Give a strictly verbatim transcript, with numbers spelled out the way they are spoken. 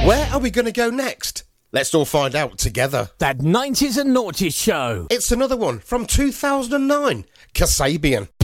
Where are we going to go next? Let's all find out together. That nineties and noughties show. It's another one from two thousand nine, Kasabian.